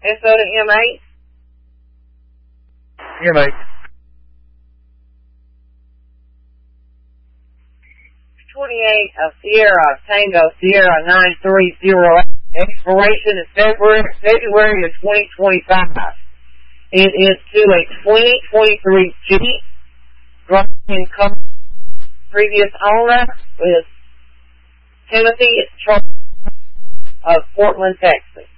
SO to M8? M8. 28 of Sierra Tango Sierra 930. Expiration is February of 2025. It is to a 2023 Jeep. Driving previous owner is Timothy Charles of Portland, Texas.